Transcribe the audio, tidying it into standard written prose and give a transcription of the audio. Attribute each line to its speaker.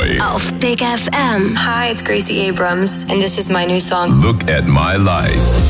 Speaker 1: Joy
Speaker 2: auf Big FM.
Speaker 3: Hi, it's Gracie Abrams, and this is my new song,
Speaker 1: Look at My Life.